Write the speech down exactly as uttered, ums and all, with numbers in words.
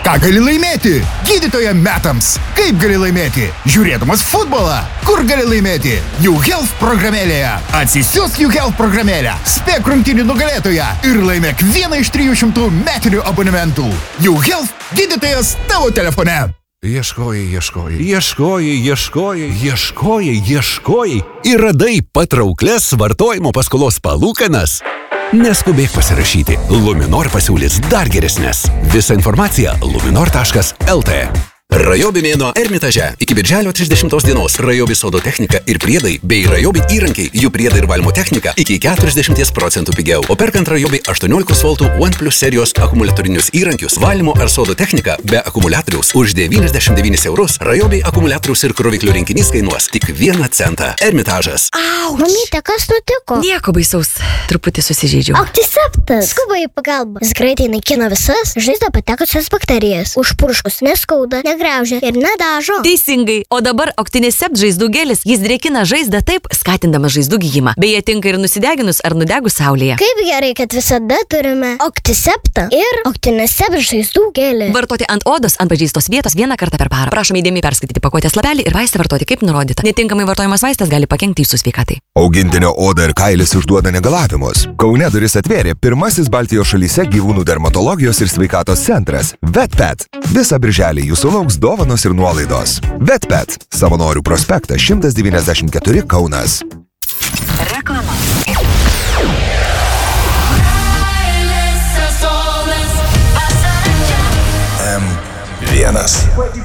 Ką gali laimėti? Gydytoją metams. Kaip gali laimėti? Žiūrėdamas futbolą. Kur gali laimėti? YouHealth programėlėje. Atsisiųsk YouHealth programėlę. Spėk rungtynių nugalėtoją ir laimėk vieną iš trijų šimtų metinių abonementų. YouHealth gydytojas tavo telefone. Ieškojai, ieškojai, ieškojai, ieškojai, ieškojai, ieškojai ir radai patrauklias vartojimo paskolos palūkanas. Neskubėk pasirašyti. Luminor pasiūlys dar geresnės. Visa informacija luminor taškas el tė. Rajobi mėnuo Ermitaže. Iki birželio trisdešimtos dienos Rajobi sodo technika ir priedai bei Rajobi įrankiai, jų priedai ir valymo technika iki keturiasdešimt procentų pigiau. O perkant Rajobi aštuoniolikos voltų OnePlus serijos akumuliatorinius įrankius, valymo ar sodo technika be akumuliatoriaus už devyniasdešimt devynis eurus, Rajobi akumuliatorius ir kroviklių rinkinys kainuos tik vieną centą. Ermitažas. Au, mamyte, kas nutiko? Nieko baisaus, truputį susižeidžiau. Aktiseptas. Skuba į pagalbą. Jis greitai naikina visas žaizdą patekusias bakterijas. Užpurškus neskauda, negraužia ir nedažo. Teisingai, o dabar Octinisept žaizdų gelis, jis drėkina žaizdą taip, skatindamas žaizdų gijimą. Beje, tinka ir nusideginus ar nudegus saulėje. Kaip gerai, kad visada turime Octiseptą ir Octinisept žaizdų gelį. Vartoti ant odos, ant pažeistos vietos vieną kartą per parą. Prašome įdėmiai perskaityti pakuotės lapelį ir vaistą vartoti kaip nurodyta. Netinkamai vartojamas vaistas gali pakenkti jūsų sveikatai. Augintinio oda ir kailis užduoda negalavimus. Kaune duris atvėrė pirmasis Baltijos šalyse gyvūnų dermatologijos ir sveikatos centras VetPet. Visą birželį jūsų lauks dovanos ir nuolaidos. VetPet. Savanorių prospektas šimtas devyniasdešimt keturi Kaunas. Reklama. M vienas.